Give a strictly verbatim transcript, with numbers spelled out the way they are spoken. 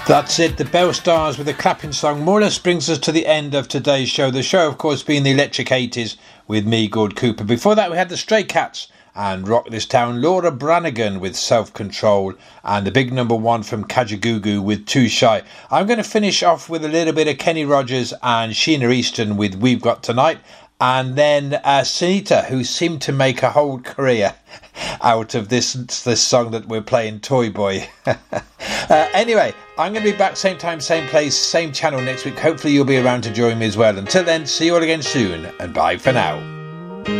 That's it, the Bell Stars with a clapping song more or less brings us to the end of today's show. The show, of course, being the Electric eighties with me, Gord Cooper. Before that, we had the Stray Cats and Rock This Town, Laura Branigan with Self Control, and the big number one from Kajagoogoo with Too Shy. I'm going to finish off with a little bit of Kenny Rogers and Sheena Easton with We've Got Tonight, and then uh, Sunita, who seemed to make a whole career out of this this song that we're playing, Toy Boy. uh, anyway, I'm going to be back same time, same place, same channel next week. Hopefully you'll be around to join me as well. Until then, see you all again soon, and bye for now.